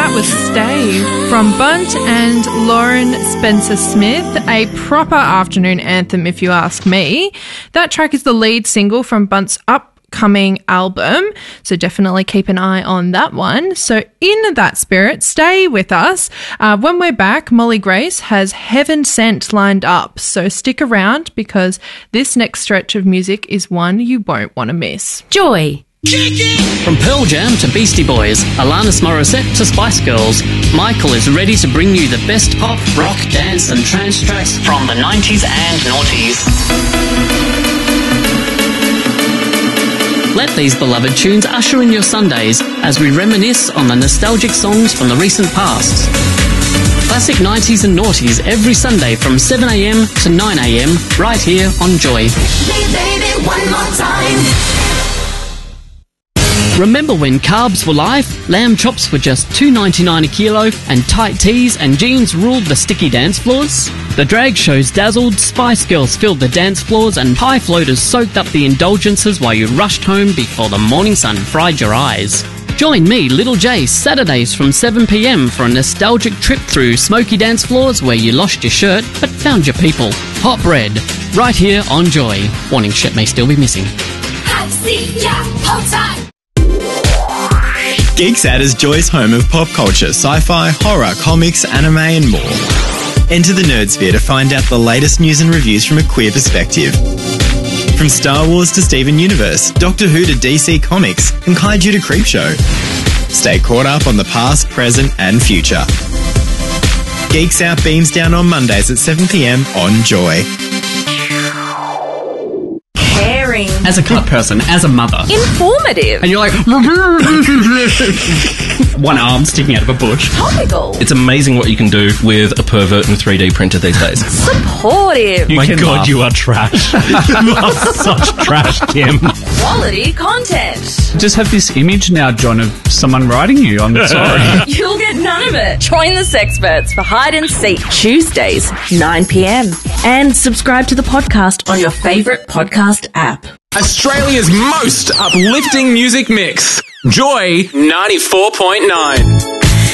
That was Stay from Bunt and Lauren Spencer-Smith, a proper afternoon anthem if you ask me. That track is the lead single from Bunt's upcoming album, so definitely keep an eye on that one. So in that spirit, stay with us. When we're back, Molly Grace has Heaven Sent lined up, so stick around because this next stretch of music is one you won't want to miss. Joy. From Pearl Jam to Beastie Boys, Alanis Morissette to Spice Girls, Michael is ready to bring you the best pop, rock, dance and trance tracks from the 90s and noughties. Let these beloved tunes usher in your Sundays as we reminisce on the nostalgic songs from the recent past. Classic 90s and noughties every Sunday from 7am to 9am right here on Joy. Baby, one more time. Remember when carbs were life? Lamb chops were just $2.99 a kilo and tight tees and jeans ruled the sticky dance floors? The drag shows dazzled, Spice Girls filled the dance floors and high floaters soaked up the indulgences while you rushed home before the morning sun fried your eyes. Join me, Little J, Saturdays from 7pm for a nostalgic trip through smoky dance floors where you lost your shirt but found your people. Hot bread, right here on Joy. Warning, shit may still be missing. Hot seat, yeah, hold tight. Geeksat is Joy's home of pop culture, sci-fi, horror, comics, anime and more. Enter the Nerdsphere to find out the latest news and reviews from a queer perspective. From Star Wars to Steven Universe, Doctor Who to DC Comics, and Kaiju to Creepshow. Stay caught up on the past, present and future. Geeksat beams down on Mondays at 7pm on Joy. Caring. As a cut person, as a mother. Informative. And you're like, one arm sticking out of a bush. Topical. It's amazing what you can do with a pervert and 3D printer these days. Supportive. My God, laugh. you are trash. You are such trash, Tim. Quality content. Just have this image now, John, of someone writing you. I'm sorry. You'll get none of it. Join the Sexperts for Hide and Seek Tuesdays, 9pm. And subscribe to the podcast on your favourite podcast app. Australia's most uplifting music mix. Joy 94.9.